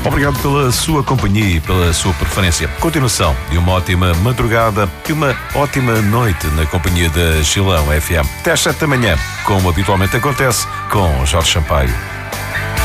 Obrigado pela sua companhia e pela sua preferência. Continuação de uma ótima madrugada e uma ótima noite na companhia da Chilão FM. Até às 7 da manhã, como habitualmente acontece, com Jorge Sampaio.